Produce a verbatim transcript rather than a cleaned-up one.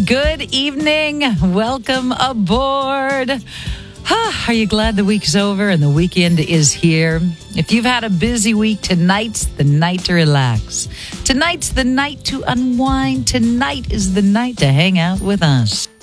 Good evening. Welcome aboard. Are you glad the week's over and the weekend is here? If you've had a busy week, tonight's the night to relax. Tonight's the night to unwind. Tonight is the night to hang out with us.